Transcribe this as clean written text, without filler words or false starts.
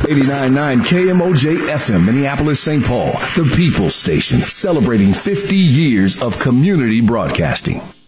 89.9 KMOJ FM, Minneapolis, St. Paul, the People's Station, celebrating 50 years of community broadcasting.